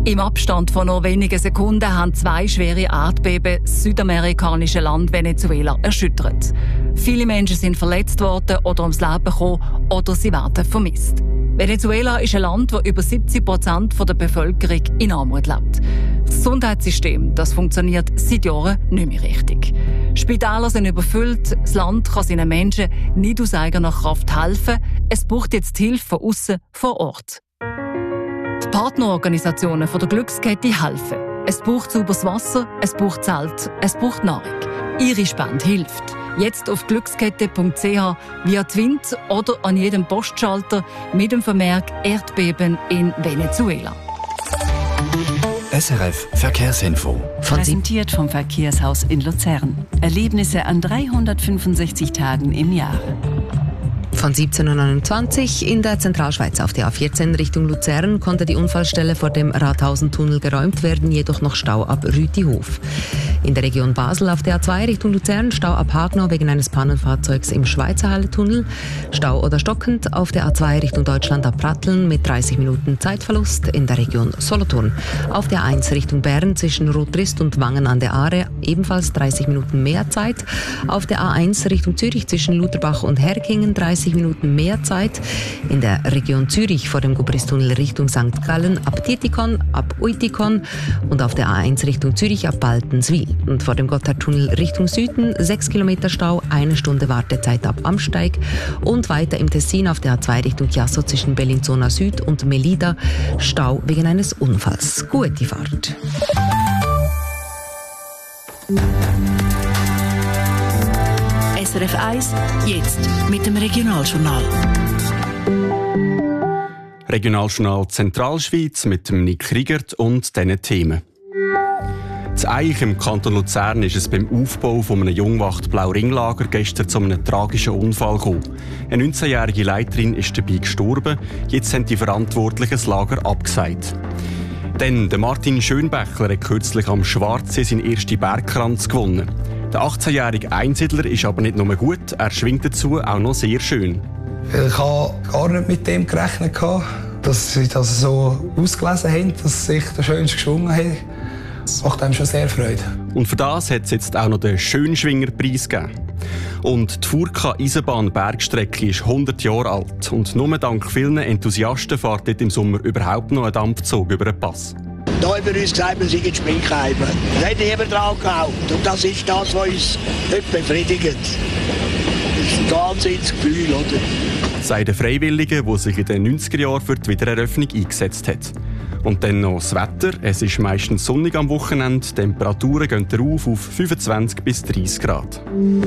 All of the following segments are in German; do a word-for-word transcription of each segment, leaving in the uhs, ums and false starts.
Im Abstand von nur wenigen Sekunden haben zwei schwere Erdbeben das südamerikanische Land Venezuela erschüttert. Viele Menschen sind verletzt worden oder ums Leben gekommen oder sie werden vermisst. Venezuela ist ein Land, wo über siebzig Prozent der Bevölkerung in Armut lebt. Das Gesundheitssystem das funktioniert seit Jahren nicht mehr richtig. Spitäler sind überfüllt, das Land kann seinen Menschen nicht aus eigener Kraft helfen. Es braucht jetzt Hilfe von außen vor Ort. Die Partnerorganisationen der Glückskette helfen. Es braucht sauberes Wasser, es braucht Zelt, es braucht Nahrung. Ihre Spende hilft. Jetzt auf glückskette punkt c h, via Twint oder an jedem Postschalter mit dem Vermerk Erdbeben in Venezuela. S R F Verkehrsinfo. Präsentiert vom Verkehrshaus in Luzern. Erlebnisse an dreihundertfünfundsechzig Tagen im Jahr. Von siebzehn Uhr neunundzwanzig in der Zentralschweiz auf der A vierzehn Richtung Luzern konnte die Unfallstelle vor dem Rathausentunnel geräumt werden, jedoch noch Stau ab Rütihof. In der Region Basel auf der A zwei Richtung Luzern Stau ab Hagnau wegen eines Pannenfahrzeugs im Schweizerhalle-Tunnel. Stau oder stockend auf der A zwei Richtung Deutschland ab Pratteln mit dreißig Minuten Zeitverlust in der Region Solothurn. Auf der A eins Richtung Bern zwischen Rotrist und Wangen an der Aare ebenfalls dreißig Minuten mehr Zeit. Auf der A eins Richtung Zürich zwischen Lutherbach und Herkingen dreißig Minuten mehr Zeit. In der Region Zürich vor dem Gubristunnel Richtung Sankt Gallen ab Tietikon, ab Uitikon und auf der A eins Richtung Zürich ab Baltenswil. Und vor dem Gotthardtunnel Richtung Süden sechs Kilometer Stau, eine Stunde Wartezeit ab Amsteig. Und weiter im Tessin auf der A zwei Richtung Chiasso zwischen Bellinzona Süd und Melida Stau wegen eines Unfalls. Gute Fahrt. S R F eins, jetzt mit dem Regionaljournal. Regionaljournal Zentralschweiz mit dem Nick Riegert und diesen Themen. In Eich im Kanton Luzern ist es beim Aufbau von einem Jungwacht-Blauringlager gestern zu einem tragischen Unfall gekommen. Eine neunzehnjährige Leiterin ist dabei gestorben. Jetzt haben die Verantwortlichen das Lager abgesagt. Dann, der Martin Schönbächler hat kürzlich am Schwarzsee seinen ersten Bergkranz gewonnen. Der achtzehnjährige Einsiedler ist aber nicht nur gut, er schwingt dazu auch noch sehr schön. Ich habe gar nicht mit dem gerechnet, dass sie das so ausgelesen haben, dass ich den schönsten geschwungen habe. Das macht einem schon sehr Freude. Und für das hat es jetzt auch noch den Schönschwingerpreis gegeben. Und die Furka-Eisenbahn-Bergstrecke ist hundert Jahre alt. Und nur dank vielen Enthusiasten fährt dort im Sommer überhaupt noch ein Dampfzug über den Pass. Da haben wir uns gesagt, wir sind Sprinkheimer. Da hat niemand dran gehabt. Und das ist das, was uns nicht befriedigt. Das ist ein Wahnsinnsgefühl, oder? Sagt der Freiwillige, der sich in den neunziger Jahren für die Wiedereröffnung eingesetzt hat. Und dann noch das Wetter. Es ist meistens sonnig am Wochenende. Die Temperaturen gehen rauf auf fünfundzwanzig bis dreißig Grad.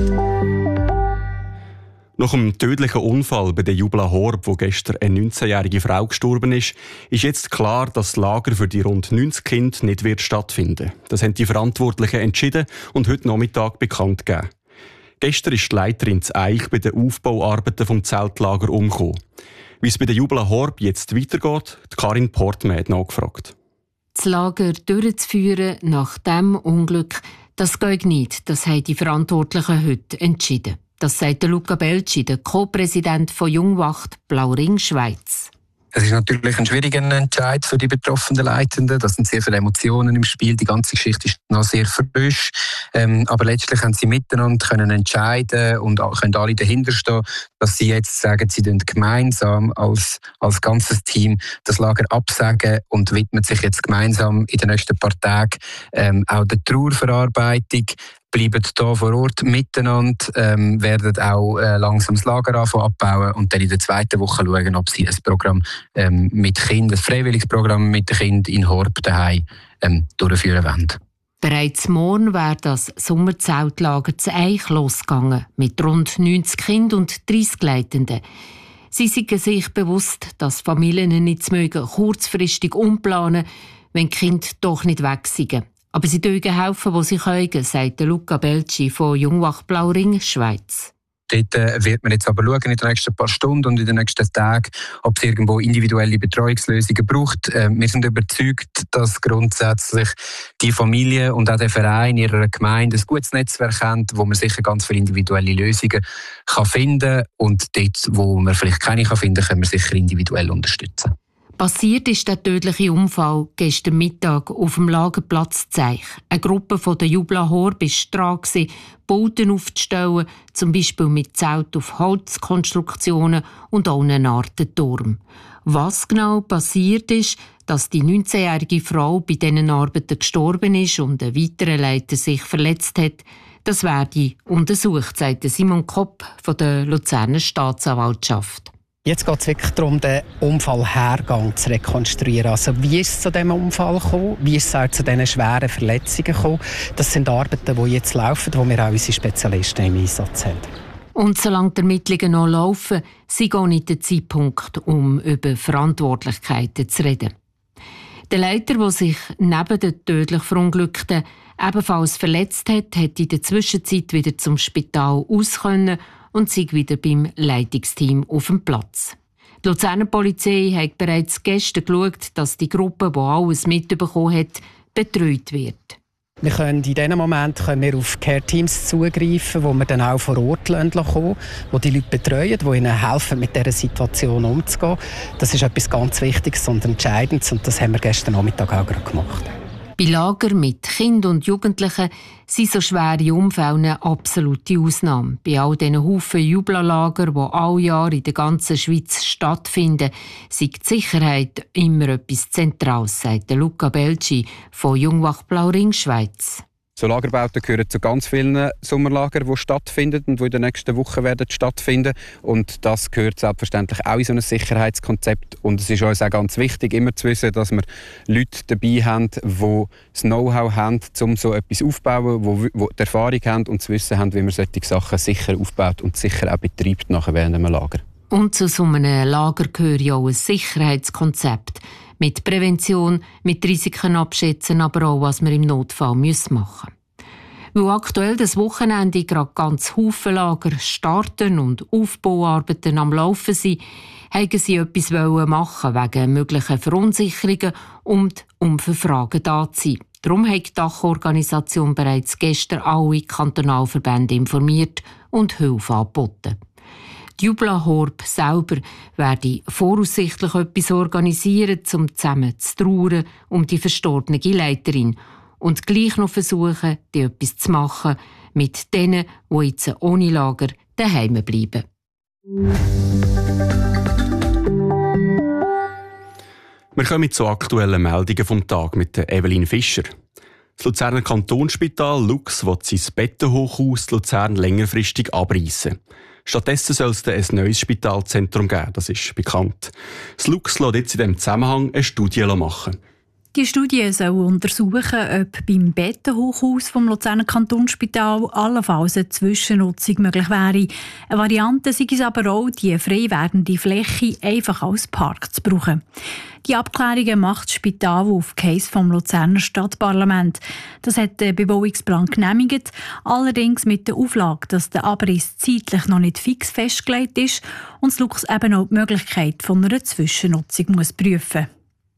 Nach einem tödlichen Unfall bei der Jubla Horb, wo gestern eine neunzehnjährige Frau gestorben ist, ist jetzt klar, dass das Lager für die rund neunzig Kinder nicht wird stattfinden. Das haben die Verantwortlichen entschieden und heute Nachmittag bekannt gegeben. Gestern ist die Leiterin in Eich bei den Aufbauarbeiten vom Zeltlager umgekommen. Wie es bei der Jubla Horb jetzt weitergeht, die Karin Portman hat nachgefragt. Das Lager durchzuführen nach diesem Unglück, das geht nicht. Das haben die Verantwortlichen heute entschieden. Das sagt Luca Belci, der Co-Präsident von Jungwacht Blauring Schweiz. Es ist natürlich ein schwieriger Entscheid für die betroffenen Leitenden. Da sind sehr viele Emotionen im Spiel. Die ganze Geschichte ist noch sehr frisch. Ähm, aber letztlich haben sie miteinander können entscheiden und können alle dahinter stehen, dass sie jetzt sagen, sie tun gemeinsam als, als ganzes Team das Lager absagen und widmen sich jetzt gemeinsam in den nächsten paar Tagen ähm, auch der Trauerverarbeitung. Bleiben hier vor Ort miteinander, ähm, werden auch äh, langsam das Lager anfangen abbauen und dann in der zweiten Woche schauen, ob sie ein Programm ähm, mit Kindern, ein freiwilliges Programm mit den Kindern in Horb daheim ähm, durchführen wollen. Bereits morgen wäre das Sommerzeltlager zu Eich losgegangen, mit rund neunzig Kindern und dreißig Leitenden. Sie sind sich bewusst, dass Familien nicht mögen, kurzfristig umplanen, wenn die Kinder doch nicht weg sind. Aber sie dürfen helfen, wo sie können, sagt Luca Belci von Jungwacht Blauring Schweiz. Dort äh, wird man jetzt aber schauen in den nächsten paar Stunden und in den nächsten Tagen, ob es irgendwo individuelle Betreuungslösungen braucht. Äh, wir sind überzeugt, dass grundsätzlich die Familie und auch der Verein ihrer Gemeinde ein gutes Netzwerk haben, wo man sicher ganz viele individuelle Lösungen kann finden kann. Und dort, wo man vielleicht keine finden kann, können wir sicher individuell unterstützen. Passiert ist der tödliche Unfall gestern Mittag auf dem Lagerplatz Zeich. Eine Gruppe von der Jubla Horb war dran, Bauten aufzustellen, zum Beispiel mit Zelt auf Holzkonstruktionen und auch eine Art Turm. Was genau passiert ist, dass die neunzehnjährige Frau bei diesen Arbeiten gestorben ist und ein weiterer Leiter sich verletzt hat, das werde untersucht, sagt Simon Kopp von der Luzerner Staatsanwaltschaft. Jetzt geht es wirklich darum, den Unfallhergang zu rekonstruieren. Also wie ist es zu diesem Unfall gekommen? Wie ist es auch zu diesen schweren Verletzungen gekommen? Das sind Arbeiten, die jetzt laufen, wo wir auch unsere Spezialisten im Einsatz haben. Und solange die Ermittlungen noch laufen, sei auch nicht der Zeitpunkt, um über Verantwortlichkeiten zu reden. Der Leiter, der sich neben den tödlich Verunglückten ebenfalls verletzt hat, hat in der Zwischenzeit wieder zum Spital aus können und sei wieder beim Leitungsteam auf dem Platz. Die Luzerner Polizei hat bereits gestern geschaut, dass die Gruppe, die alles mitbekommen hat, betreut wird. Wir können in diesem Moment können wir auf Care-Teams zugreifen, wo wir dann auch vor Ort kommen, die die Leute betreuen, die ihnen helfen, mit dieser Situation umzugehen. Das ist etwas ganz Wichtiges und Entscheidendes und das haben wir gestern Nachmittag auch gerade gemacht. Bei Lagern mit Kindern und Jugendlichen sind so schwere Unfälle eine absolute Ausnahme. Bei all diesen Haufen Jubla-Lager, die alle Jahre in der ganzen Schweiz stattfinden, ist die Sicherheit immer etwas Zentrales, sagt Luca Belci von Jungwach-Blauring Schweiz. So Lagerbauten gehören zu ganz vielen Sommerlagern, die stattfinden und die in den nächsten Wochen werden stattfinden. Und das gehört selbstverständlich auch in so ein Sicherheitskonzept. Und es ist uns auch ganz wichtig, immer zu wissen, dass wir Leute dabei haben, die das Know-how haben, um so etwas aufzubauen, die die Erfahrung haben und das Wissen haben, wie man solche Sachen sicher aufbaut und sicher auch betreibt nachher während einem Lager. Und zu so einem Lager gehört ja auch ein Sicherheitskonzept. Mit Prävention, mit Risiken abschätzen, aber auch, was wir im Notfall machen müssen. Weil aktuell das Wochenende gerade ganz Haufen Lager starten und Aufbauarbeiten am Laufen sind, wollten sie etwas machen wegen möglichen Verunsicherungen und um für Fragen da zu sein. Darum hat die Dachorganisation bereits gestern alle Kantonalverbände informiert und Hilfe angeboten. Die Jubla Horb selber werde voraussichtlich etwas organisieren, um zusammen zu trauern um die verstorbene Leiterin und gleich noch versuchen, die etwas zu machen mit denen, die jetzt ohne Lager daheim bleiben. Wir kommen zu aktuellen Meldungen vom Tag mit Evelyn Fischer. Das Luzerner Kantonsspital Lux will sein Bettenhochhaus Luzern längerfristig abreißen. Stattdessen soll es ein neues Spitalzentrum geben, das ist bekannt. Das Lux lässt jetzt in diesem Zusammenhang eine Studie machen. Die Studie soll untersuchen, ob beim Bettenhochhaus vom Luzerner Kantonsspital allenfalls eine Zwischennutzung möglich wäre. Eine Variante sei es aber auch, die frei werdende Fläche einfach als Park zu brauchen. Die Abklärungen macht das Spital auf Case vom Luzerner Stadtparlament. Das hat der Bebauungsplan genehmigt, allerdings mit der Auflage, dass der Abriss zeitlich noch nicht fix festgelegt ist und das Lux eben auch die Möglichkeit von einer Zwischennutzung muss prüfen.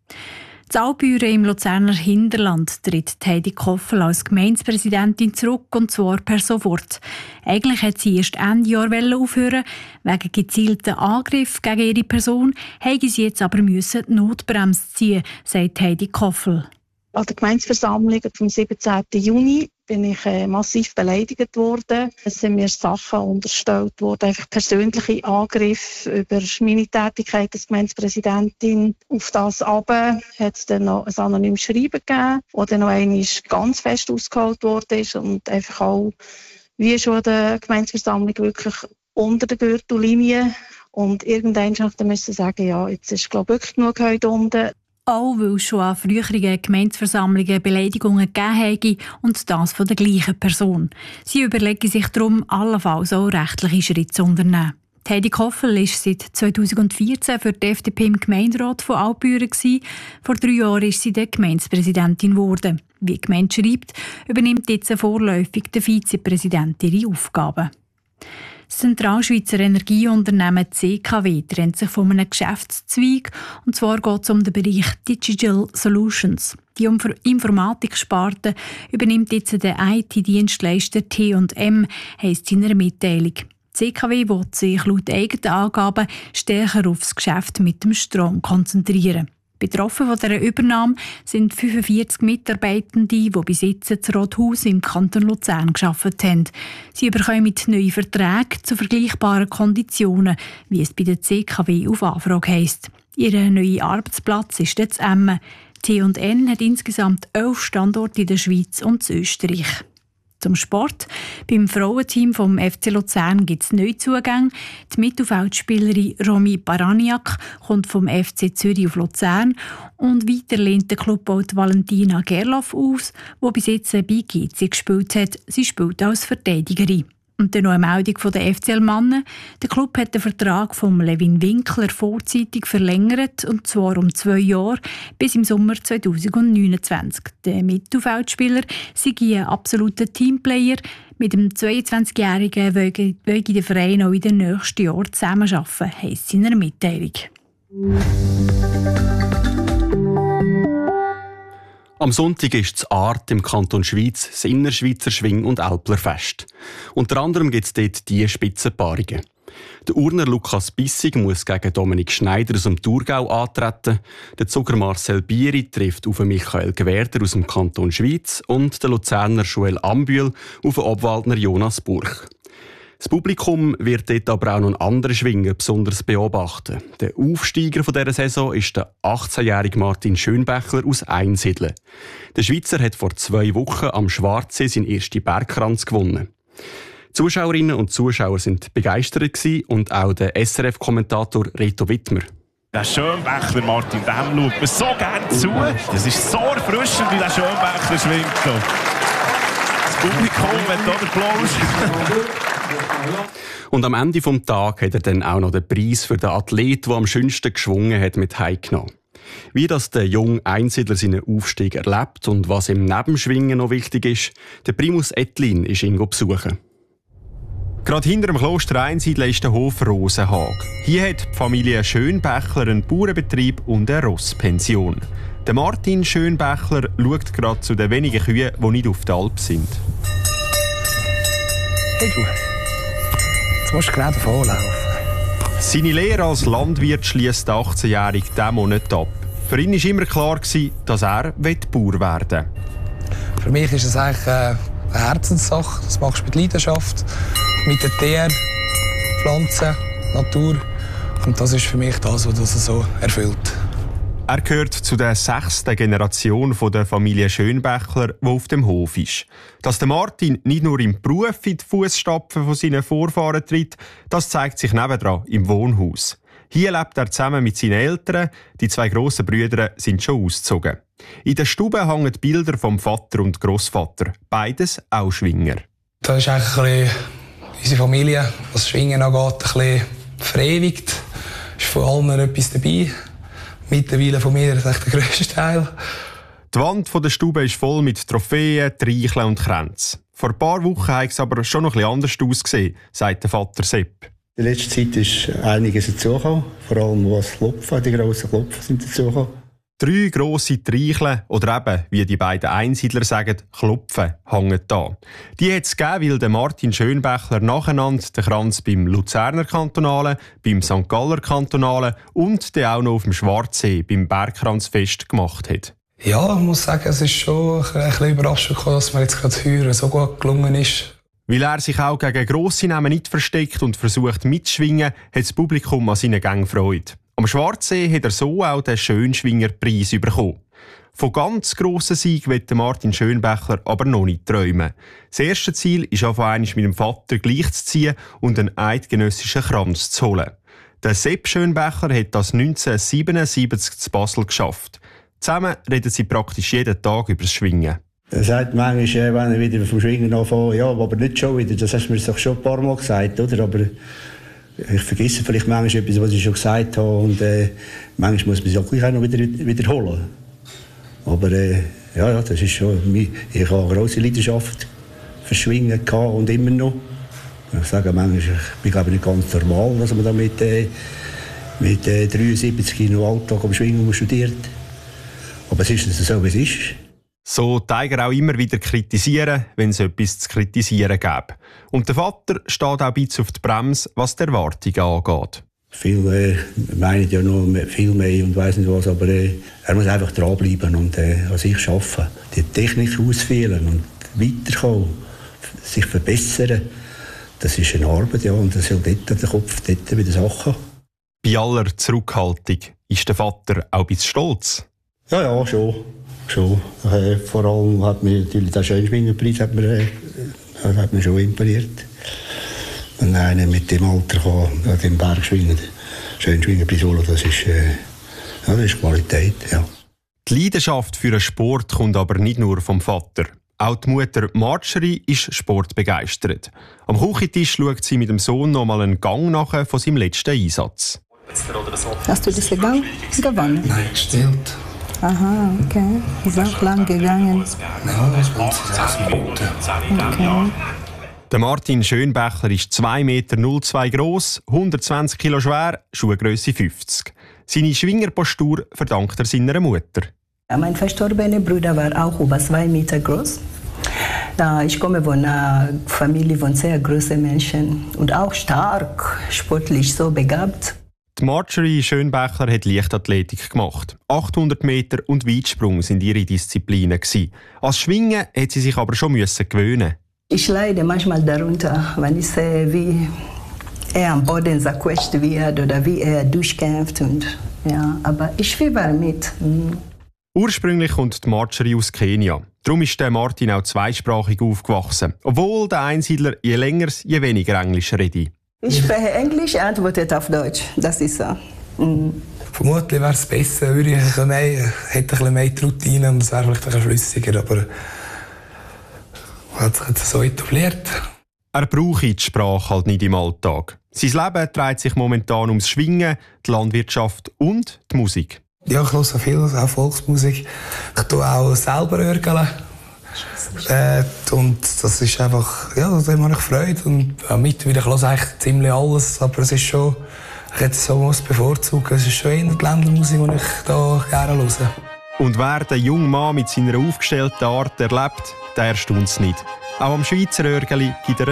Die Albüren im Luzerner Hinterland tritt Heidi Koffel als Gemeindepräsidentin zurück, und zwar per sofort. Eigentlich hat sie erst Ende Jahr aufhören. Wegen gezielten Angriffen gegen ihre Person hätte sie jetzt aber müssen die Notbremse ziehen, sagt Heidi Koffel. An der Gemeindeversammlung vom siebzehnten Juni bin ich äh, massiv beleidigt worden. Es sind mir Sachen unterstellt worden, einfach persönliche Angriffe über meine Tätigkeit als Gemeindepräsidentin. Auf das aber hat es dann noch ein anonymes Schreiben gegeben, das dann noch einmal ganz fest ausgeholt worden ist und einfach auch, wie schon der Gemeindeversammlung, wirklich unter der Gürtellinie. Und irgendwann musste ich sagen, ja, jetzt ist glaube ich wirklich genug heute unten. Auch weil es schon an früheren Gemeindeversammlungen Beleidigungen gegeben hätte und das von der gleichen Person. Sie überlegen sich darum, allenfalls auch rechtliche Schritte zu unternehmen. Heidi Koffel war seit zweitausendvierzehn für die F D P im Gemeinderat von Albüren. Vor drei Jahren ist sie dann Gemeindepräsidentin geworden. Wie die Gemeinde schreibt, übernimmt jetzt vorläufig der Vizepräsident ihre Aufgaben. Das Zentralschweizer Energieunternehmen C K W trennt sich von einem Geschäftszweig, und zwar geht es um den Bereich Digital Solutions. Die Informatiksparte übernimmt jetzt den I T-Dienstleister T und M, heisst in einer Mitteilung. C K W will sich laut eigenen Angaben stärker auf das Geschäft mit dem Strom konzentrieren. Betroffen von dieser Übernahme sind fünfundvierzig Mitarbeitende, die bis jetzt das Rathaus im Kanton Luzern gearbeitet haben. Sie bekommen neue Verträge zu vergleichbaren Konditionen, wie es bei der C K W auf Anfrage heisst. Ihr neuer Arbeitsplatz ist jetzt Emmen. T und N hat insgesamt elf Standorte in der Schweiz und in Österreich. Zum Sport. Beim Frauenteam vom F C Luzern gibt es Neuzugänge. Die Mittelfeldspielerin Romy Baraniak kommt vom F C Zürich auf Luzern. Und weiter lehnt der Club auch Valentina Gerloff aus, die bis jetzt bei G C gespielt hat. Sie spielt als Verteidigerin. Und dann noch eine Meldung von der F C L Mannen. Der Club hat den Vertrag von Levin Winkler vorzeitig verlängert, und zwar um zwei Jahre, bis im Sommer zwanzig neunundzwanzig. Der Mittelfeldspieler sei ein absoluter Teamplayer. Mit dem zweiundzwanzigjährigen will der Verein auch in den nächsten Jahren zusammenarbeiten, heisst in einer Mitteilung. Am Sonntag ist das Art im Kanton Schweiz das Innerschweizer Schwing- und Älplerfest. Unter anderem gibt es dort diese Spitzenpaarungen. Der Urner Lukas Bissig muss gegen Dominik Schneider aus dem Thurgau antreten. Der Zuger Marcel Bieri trifft auf Michael Gwerder aus dem Kanton Schweiz und der Luzerner Joel Ambühl auf den Obwaldner Jonas Burch. Das Publikum wird dort aber auch noch einen anderen Schwinger besonders beobachten. Der Aufsteiger dieser Saison ist der achtzehnjährige Martin Schönbächler aus Einsiedeln. Der Schweizer hat vor zwei Wochen am Schwarzsee seinen ersten Bergkranz gewonnen. Die Zuschauerinnen und Zuschauer sind begeistert und auch der S R F-Kommentator Reto Wittmer. Der Schönbächler, Martin, dem schaut man so gerne zu. Das ist so erfrischend, wie der Schönbächler schwingt. Das Publikum hat auch Applaus. Und am Ende des Tages hat er dann auch noch den Preis für den Athlet, der am schönsten geschwungen hat, mit heimgenommen. Wie das der junge Einsiedler seinen Aufstieg erlebt und was im Nebenschwingen noch wichtig ist, der Primus Ettlin ist ihn besuchen. Gerade hinter dem Kloster Einsiedler ist der Hof Rosenhag. Hier hat die Familie Schönbächler einen Bauernbetrieb und eine Rosspension. Der Martin Schönbächler schaut gerade zu den wenigen Kühen, die nicht auf der Alp sind. Hey du, jetzt musst du gerade vorlaufen. Seine Lehre als Landwirt schliesst der achtzehnjährige diesen Monat ab. Für ihn war immer klar, dass er Bauer werden will. Für mich ist es eigentlich eine Herzenssache. Das machst du mit Leidenschaft, mit den Tieren, Pflanzen, Natur. Und das ist für mich das, was das so erfüllt. Er gehört zu der sechsten Generation der Familie Schönbächler, die auf dem Hof ist. Dass der Martin nicht nur im Beruf in die Fußstapfen von seinen Vorfahren tritt, das zeigt sich nebendran im Wohnhaus. Hier lebt er zusammen mit seinen Eltern. Die zwei grossen Brüder sind schon ausgezogen. In der Stube hängen Bilder vom Vater und Grossvater. Beides auch Schwinger. Da ist eigentlich ein bisschen unsere Familie, was Schwingen angeht, ein bisschen verewigt. Es ist von allen etwas dabei. Mittlerweile von mir ist echt der grösste Teil. Die Wand der Stube ist voll mit Trophäen, Treicheln und Kränzen. Vor ein paar Wochen hat es aber schon noch etwas anders ausgesehen, sagt der Vater Sepp. In letzter Zeit ist einiges dazugekommen, vor allem was Klopfen, die grossen Klopfen sind dazugekommen. Drei grosse Treicheln, oder eben, wie die beiden Einsiedler sagen, Klopfen, hängen da. Die hat es gegeben, weil der Martin Schönbächler nacheinander den Kranz beim Luzerner Kantonalen, beim Sankt Galler Kantonalen und dann auch noch auf dem Schwarzsee beim Bergkranzfest gemacht hat. Ja, ich muss sagen, es ist schon ein bisschen überraschend, dass mir jetzt gerade das Heuer so gut gelungen ist. Weil er sich auch gegen grosse Namen nicht versteckt und versucht mitzuschwingen, hat das Publikum an seinen Gängen Freude. Am Schwarzsee hat er so auch den Schönschwingerpreis bekommen. Von ganz grossen Sieg will Martin Schönbächler aber noch nicht träumen. Das erste Ziel ist auf einmal mit dem Vater gleichzuziehen und einen eidgenössischen Kranz zu holen. Der Sepp Schönbächler hat das neunzehnhundertsiebenundsiebzig zu Basel geschafft. Zusammen reden sie praktisch jeden Tag über das Schwingen. Er sagt manchmal, wenn er wieder vom Schwingen anfängt, ja, aber nicht schon wieder. Das hast du mir doch schon ein paar Mal gesagt, oder? Aber ich vergesse vielleicht manchmal etwas, was ich schon gesagt habe. Und äh, manchmal muss man es auch gleich auch noch wieder wiederholen. Aber äh, ja, ja, das ist schon. Ich habe eine grosse Leidenschaft für Schwingen gehabt und immer noch. Ich sage manchmal, ich bin glaube nicht ganz normal, dass man da mit, äh, mit äh, dreiundsiebzig noch Alltag am Schwingen studiert. Aber es ist so, wie es ist. So Tiger auch immer wieder kritisieren, wenn es etwas zu kritisieren gäbe. Und der Vater steht auch ein bisschen auf die Bremse, was die Erwartungen angeht. Viele äh, meinen ja noch viel mehr und weiss nicht was, aber äh, er muss einfach dranbleiben und äh, an sich arbeiten. Die Technik ausfüllen und weiterkommen, sich verbessern, das ist eine Arbeit, ja, und das soll dort der Kopf dort wieder Sachen. Bei aller Zurückhaltung ist der Vater auch ein bisschen stolz. Ja, ja, schon. schon. Äh, vor allem hat mir natürlich der Schönschwingerpreis hat mir, äh, hat mir schon imponiert. Wenn einer mit dem Alter kann, den Berg schwingen, Schönschwingerpreis holen, das ist, äh, ja, das ist Qualität, ja. Die Leidenschaft für den Sport kommt aber nicht nur vom Vater. Auch die Mutter Marjorie ist sportbegeistert. Am Küchentisch schaut sie mit dem Sohn noch mal einen Gang nach von seinem letzten Einsatz. Hast du diesen Gang gewonnen? Nein, gestellt. Aha, okay. Ist auch lang gegangen. Ja, das waren sechs Minuten. Okay. Der Martin Schönbächler ist zwei Meter null zwei gross, hundertzwanzig Kilo schwer, Schuhgrösse fünfzig. Seine Schwingerpostur verdankt er seiner Mutter. Mein verstorbener Bruder war auch über zwei Meter groß. Ich komme von einer Familie von sehr großen Menschen und auch stark, sportlich so begabt. Die Marjorie Schönbächler hat Leichtathletik gemacht. achthundert Meter und Weitsprung sind ihre Disziplinen. Als Schwingen hat sie sich aber schon gewöhnen. Ich leide manchmal darunter, wenn ich sehe, wie er am Boden zerquetscht wird oder wie er durchkämpft. Und, ja, aber ich fieber mit. Mhm. Ursprünglich kommt die Marjorie aus Kenia. Darum ist der Martin auch zweisprachig aufgewachsen. Obwohl der Einsiedler je länger, je weniger Englisch redet. Ich spreche Englisch, er antwortet auf Deutsch. Das ist so. Mhm. Vermutlich wäre es besser, würde ich ein bisschen mehr, hätte ein bisschen mehr die Routine und es wäre vielleicht ein bisschen flüssiger, aber hat sich jetzt so etabliert. Er braucht die Sprache halt nicht im Alltag. Sein Leben dreht sich momentan ums Schwingen, die Landwirtschaft und die Musik. Ja, ich höre viel, auch Volksmusik. Ich tue auch selber örgeln. Äh, und das ist einfach, ja, da habe ich Freude. Und ja, mittlerweile höre ich eigentlich ziemlich alles, aber es ist schon, ich hätte es so bevorzugen. Es ist schon eher die Ländermusik, die ich da gerne höre. Und wer den jungen Mann mit seiner aufgestellten Art erlebt, der erstaunt es nicht. Auch am Schweizer Örgeli gibt er